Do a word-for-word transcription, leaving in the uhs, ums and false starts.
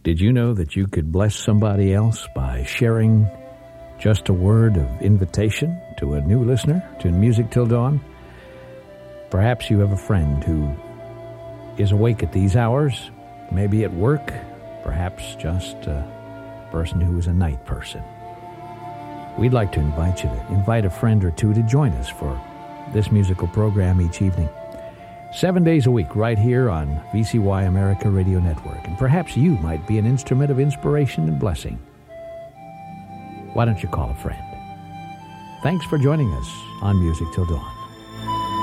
Did you know that you could bless somebody else by sharing just a word of invitation to a new listener to Music Till Dawn? Perhaps you have a friend who is awake at these hours, maybe at work, perhaps just a person who is a night person. We'd like to invite you to invite a friend or two to join us for this musical program each evening. Seven days a week, right here on V C Y America Radio Network. And perhaps you might be an instrument of inspiration and blessing. Why don't you call a friend? Thanks for joining us on Music Till Dawn.